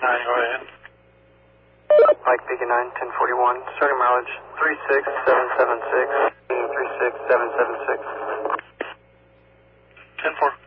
go ahead. Mike Beacon 9, 1041, starting mileage 36776, 36776. 10-4.